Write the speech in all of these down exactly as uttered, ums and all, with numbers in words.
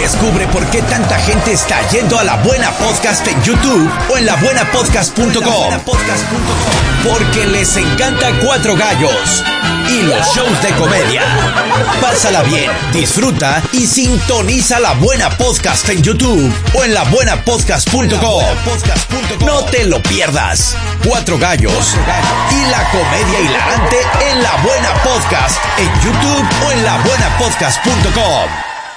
Descubre por qué tanta gente está yendo a La Buena Podcast en YouTube o en la buena podcast punto com. Porque les encanta Cuatro Gallos y los shows de comedia. Pásala bien, disfruta y sintoniza La Buena Podcast en YouTube o en la buena podcast punto com. No te lo pierdas. Cuatro Gallos y la comedia hilarante en La Buena Podcast en YouTube o en la buena podcast punto com.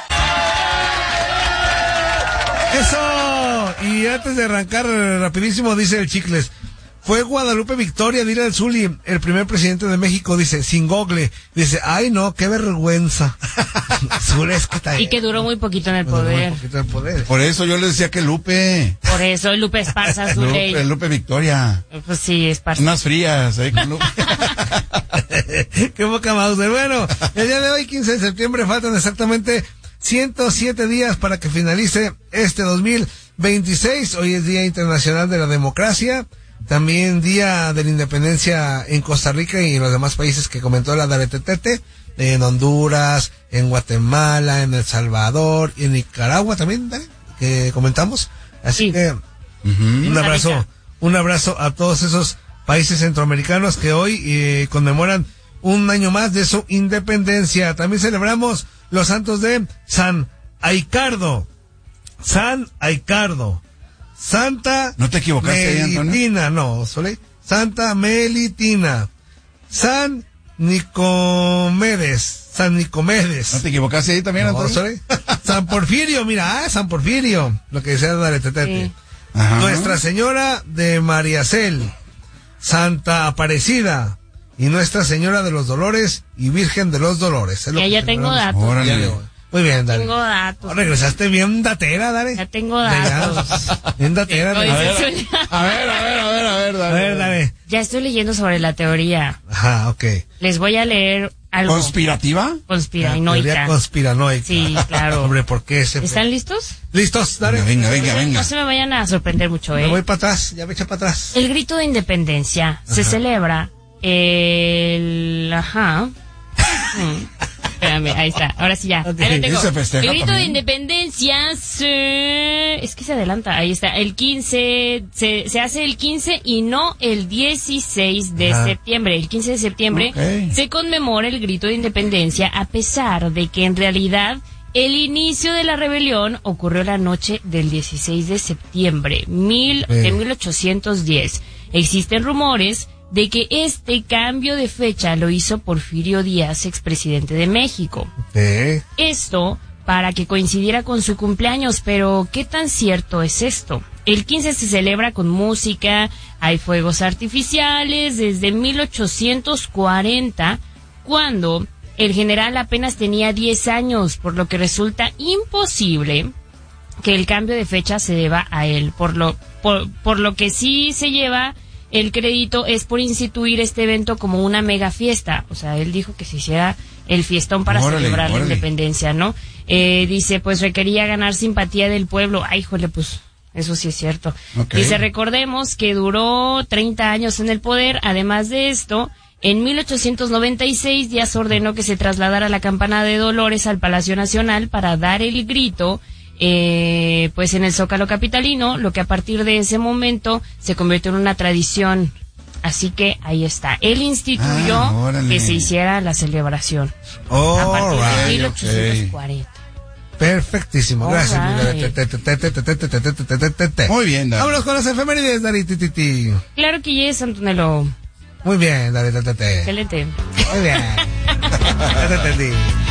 Eso. Y antes de arrancar rapidísimo, dice el Chicles, fue Guadalupe Victoria, dile al Zuli, el primer presidente de México, dice, sin gogle, dice, ay no, qué vergüenza. Zuli, es que está y que duró muy poquito en el poder. Muy poquito en el poder. Por eso yo le decía que Lupe. Por eso Lupe Esparza, Zuli. Lupe, Lupe Victoria. Pues sí, Esparza. Unas frías, ahí con Lupe. Qué poca Mauser. Bueno, el día de hoy, quince de septiembre, faltan exactamente ciento siete días para que finalice este dos mil veintiséis. Hoy es Día Internacional de la Democracia, también Día de la Independencia en Costa Rica y en los demás países que comentó la Daretetete, en Honduras, en Guatemala, en El Salvador y en Nicaragua también, Dare, que comentamos. Así sí. que Uh-huh. un abrazo, un abrazo a todos esos países centroamericanos que hoy eh, conmemoran un año más de su independencia. También celebramos los santos de San Aicardo, San Aicardo, Santa ¿No te equivocaste ahí, Melitina, no, Sole, Santa Melitina, San Nicomedes, San Nicomedes. ¿No te equivocaste ahí también, No, Antonio? Sole. San Porfirio, mira, ah, San Porfirio, lo que decía Daretetete. Sí. Ajá. Nuestra Señora de Mariacel, Santa Aparecida y Nuestra Señora de los Dolores y Virgen de los Dolores. Es lo Ya, que ya tengo celebramos. datos. Órale. Ya le voy. Muy bien, Dale. Tengo datos. Oh, regresaste bien datera, Dale. Ya tengo datos. Ya, bien datera. Oye, Dale. sí, sí. A ver, a ver, a ver, a ver, A dale. ver, Dale. Ya estoy leyendo sobre la teoría. Ajá, ok. Les voy a leer algo. ¿Conspirativa? Conspiranoica. Teoría conspiranoica. Sí, claro. Hombre, ¿por qué ese? ¿Están listos? ¿Listos? Dale. Venga, venga, No venga. se me vayan a sorprender mucho, Me ¿eh? voy para atrás, ya me echa para atrás. El grito de independencia se Ajá. celebra el... Ajá. Mm. Espérame, ahí está. Ahora sí ya. Ok. Ahí lo tengo. ¿Y se festeja El grito de también? independencia se... Es que se adelanta. Ahí está. El quince... Se, se hace el quince y no el dieciséis de Ajá. septiembre. El quince de septiembre Ok. se conmemora el grito de independencia a pesar de que en realidad el inicio de la rebelión ocurrió la noche del dieciséis de septiembre mil, Sí. de mil ochocientos diez. Existen rumores de que este cambio de fecha lo hizo Porfirio Díaz, expresidente de México. Sí. Esto para que coincidiera con su cumpleaños, pero ¿qué tan cierto es esto? El quince se celebra con música, hay fuegos artificiales desde mil ochocientos cuarenta, cuando el general apenas tenía diez años, por lo que resulta imposible que el cambio de fecha se deba a él. Por lo, por, por lo que sí se lleva el crédito es por instituir este evento como una mega fiesta. O sea, él dijo que se hiciera el fiestón para Órale, celebrar órale. la independencia, ¿no? Eh, dice, pues requería ganar simpatía del pueblo. Ay, híjole, pues eso sí es cierto. Ok. Dice, recordemos que duró treinta años en el poder. Además de esto, en mil ochocientos noventa y seis Díaz ordenó que se trasladara la campana de Dolores al Palacio Nacional para dar el grito Eh, pues en el Zócalo capitalino, lo que a partir de ese momento se convirtió en una tradición. Así que ahí está. Él instituyó Ah, órale. que se hiciera la celebración All a partir de right. mil ochocientos cuarenta. Perfectísimo, All gracias. right. Te, te, te, te, te, te, te, te, te, te, te, te. Muy bien, Dale. Vámonos con las efemérides, Dari, ti, ti, ti. Claro que yes, Antonello. Muy bien, Dari, te, te, te. Excelente. Muy bien. Ya te entendí.